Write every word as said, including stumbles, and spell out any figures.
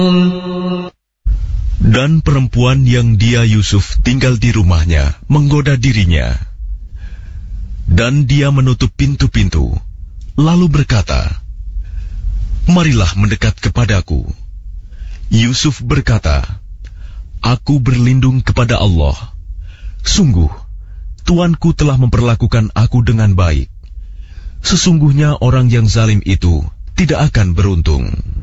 Dan perempuan yang dia Yusuf tinggal di rumahnya menggoda dirinya. Dan dia menutup pintu-pintu, lalu berkata, "Marilah mendekat kepadaku." Yusuf berkata, "Aku berlindung kepada Allah. Sungguh, tuanku telah memperlakukan aku dengan baik. Sesungguhnya orang yang zalim itu tidak akan beruntung."